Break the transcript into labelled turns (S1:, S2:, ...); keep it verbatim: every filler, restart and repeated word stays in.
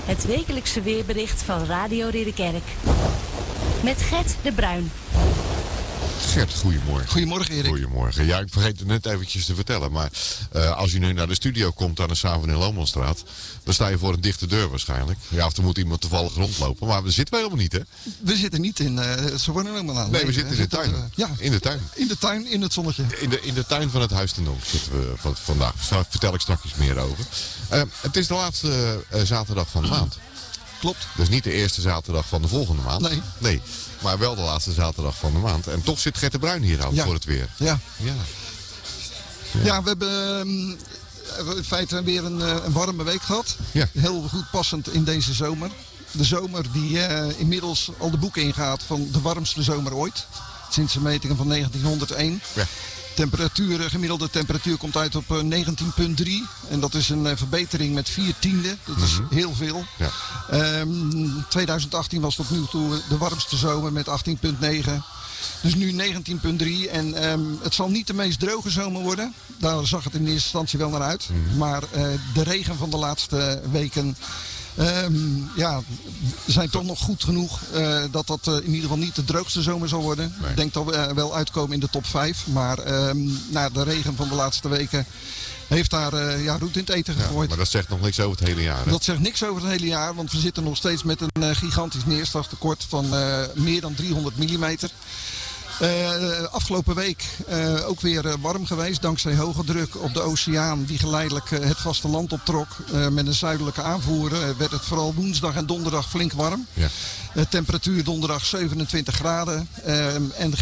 S1: Het wekelijkse weerbericht van Radio Ridderkerk. Met Gert de Bruin.
S2: Gert, goedemorgen.
S3: Goedemorgen, Erik.
S2: Goedemorgen. Ja, ik vergeet het net eventjes te vertellen. Maar uh, als je nu naar de studio komt aan de Saven in Loonmanstraat, dan sta je voor een dichte deur waarschijnlijk. Ja, of er moet iemand toevallig rondlopen. Maar we zitten helemaal niet, hè?
S3: We zitten niet in uh, ze worden helemaal aan.
S2: Nee, we zitten in de tuin. Uh,
S3: ja.
S2: In de tuin.
S3: In de tuin, in het zonnetje.
S2: In de, in de tuin van het Huis ten Donk zitten we van, vandaag. Daar vertel ik straks meer over. Uh, het is de laatste uh, zaterdag van de maand.
S3: Klopt.
S2: Dus niet de eerste zaterdag van de volgende maand.
S3: Nee.
S2: Nee. Maar wel de laatste zaterdag van de maand. En toch zit Gert de Bruin hier aan
S3: ja.
S2: voor het weer.
S3: Ja.
S2: Ja,
S3: ja. ja we hebben um, in feite weer een, een warme week gehad.
S2: Ja.
S3: Heel goed passend in deze zomer. De zomer die uh, inmiddels al de boeken ingaat van de warmste zomer ooit. Sinds de metingen van negentienhonderdéén. Ja. Temperatuur, gemiddelde temperatuur komt uit op uh, negentien komma drie. En dat is een uh, verbetering met vier tiende. Dat is mm-hmm. heel veel. Ja. Um, twintig achttien was tot nu toe de warmste zomer met achttien komma negen. Dus nu negentien komma drie. En um, het zal niet de meest droge zomer worden. Daar zag het in eerste instantie wel naar uit. Mm-hmm. Maar uh, de regen van de laatste weken Um, ja, zijn toch nog goed genoeg uh, dat dat uh, in ieder geval niet de droogste zomer zal worden. Nee. Ik denk dat we uh, wel uitkomen in de top vijf. Maar um, nou, de regen van de laatste weken heeft daar uh, ja, roet in het eten gegooid.
S2: Ja, maar dat zegt nog niks over het hele jaar, hè?
S3: Dat zegt niks over het hele jaar, want we zitten nog steeds met een uh, gigantisch neerslagtekort van uh, meer dan driehonderd millimeter. Uh, afgelopen week uh, ook weer uh, warm geweest, dankzij hoge druk op de oceaan die geleidelijk uh, het vasteland optrok. Uh, met een zuidelijke aanvoer uh, werd het vooral woensdag en donderdag flink warm. Ja. Uh, temperatuur donderdag zevenentwintig graden uh, en